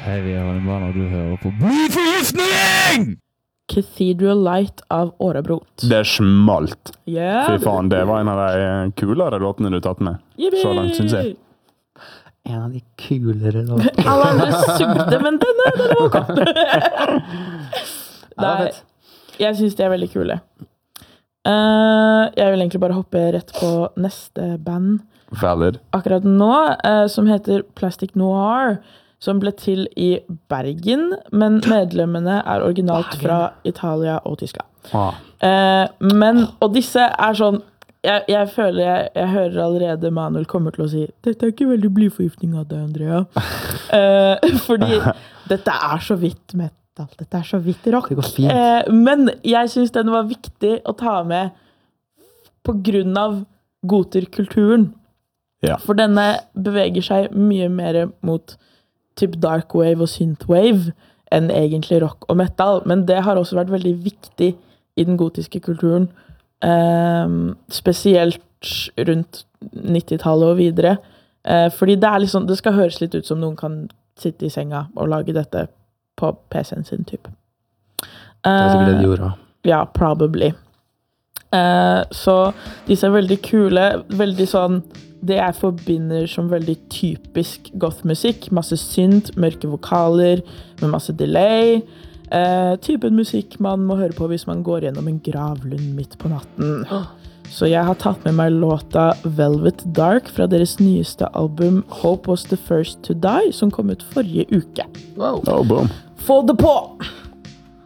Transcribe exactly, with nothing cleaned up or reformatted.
Hei, vi er Valin og du hører på Blodforgiftning! Cathedral Light av Årabrot. Det smalt. Yeah. Fy faen, det var en av de kulere låtene du tatt med. Yippee! Så langt, synes jeg. En av de kulere låtene. Alle andre sugde, men denne, denne var godt. Nei, jeg synes de er veldig kule. Uh, jeg vil egentlig bare hoppe rett på neste band. Valid. Akkurat nå, uh, som heter Plastic Noir, som ble til i Bergen, men medlemmene er originalt fra Italia og Tyskland. Ah. Uh, men, og disse er sånn, jeg, jeg føler, jeg, jeg hører allerede Manuel kommer til å si, dette er ikke veldig blyforgiftning av deg, Andrea. Uh, fordi dette er så vidt metal, dette er så vidt rock. Det går fint. Uh, men jeg synes den var viktig å ta med på grunn av goterkulturen. Ja. For denne beveger seg mye mer mot typ dark wave og synthwave enn egentlig rock og metal. Men det har også vært veldig viktig i den gotiske kulturen. Um, spesielt rundt nittitallet og videre. Uh, fordi det er liksom, det skal høres litt ut som noen kan sitte i senga og lage dette på P C-en sin, typ. Uh, det var sikkert det de gjorde. Ja, probably. Uh, så disse er veldig kule, veldig sånn, det jeg forbinder som veldig typisk goth-musikk. Masse synt, mørke vokaler, med masse delay. Uh, typen musikk man må høre på hvis man går gjennom en gravlund midt på natten. Så jeg har tatt med meg låta Velvet Dark fra deres nyeste album Hope Was The First To Die, som kom ut forrige uke. Wow. Oh, boom. Få det på!